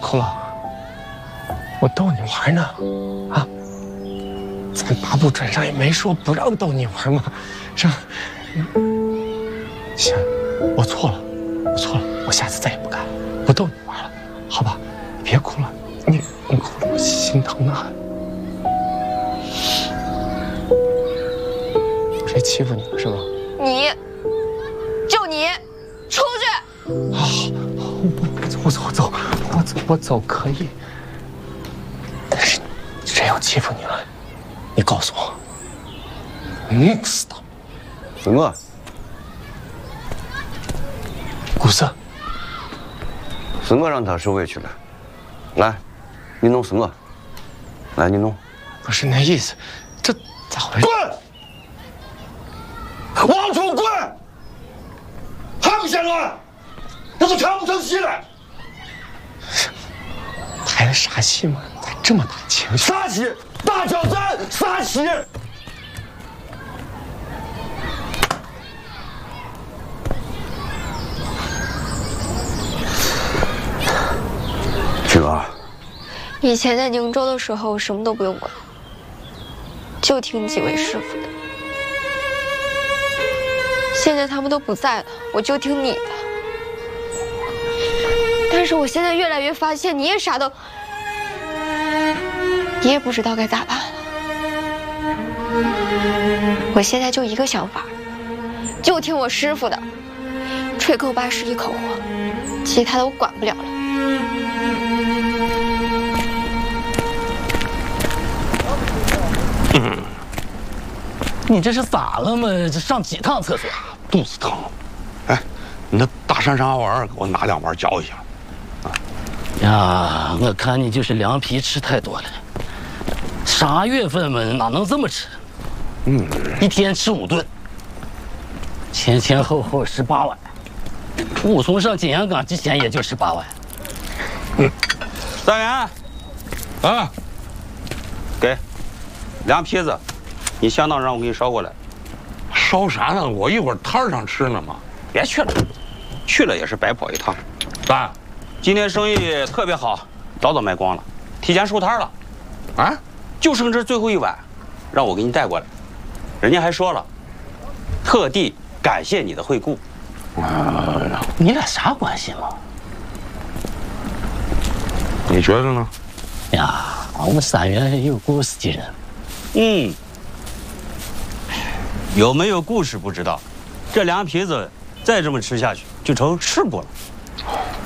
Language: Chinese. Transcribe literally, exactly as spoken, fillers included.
哭了，我逗你玩呢，啊！咱八部传上也没说不让逗你玩嘛，是吧？行，我错了，我错了，我下次再也不敢，不逗你玩了，好吧？别哭了，你你哭了我心疼的很。我谁欺负你了是吗？ 你，就你，出去！ 好，我走，我走，我走，我走可以。但是谁要欺负你了，你告诉我。嗯，死的。 是我。 古色。 是我让他受委屈了。来，你弄是我。来，你弄。 不是那意思，这咋回事？ 滚！往出滚！还不嫌乱？那都看不成戏了。 拍的啥戏嘛？咋这么大情绪？ 啥戏？大挑战，啥戏？去吧。 以前在宁州的时候，什么都不用管，就听几位师傅的。现在他们都不在了，我就听你的。但是我现在越来越发现，你也啥都，你也不知道该咋办了。我现在就一个想法，就听我师傅的，吹够八十一口火，其他的我管不了了。 嗯，你这是咋了嘛？这上几趟厕所？ 肚子疼。哎，你那大山上丸给我拿两丸嚼一下。啊呀，我看你就是凉皮吃太多了。啥月份嘛，哪能这么吃？嗯，一天吃五顿，前前后后十八碗。武松上金阳冈之前也就十八碗。 嗯，三元， 啊， 给，凉皮子，你相当让我给你捎过来。 烧啥呢？我一会儿摊上吃呢嘛。 别去了，去了也是白跑一趟。 爸， 今天生意特别好，早早卖光了，提前收摊了。 啊， 就剩这最后一碗，让我给你带过来。人家还说了，特地感谢你的惠顾。 啊，你俩啥关系嘛？ 你觉得呢？ 呀，我们三元有故事的人。 嗯，有没有故事不知道，这凉皮子再这么吃下去就成吃播了。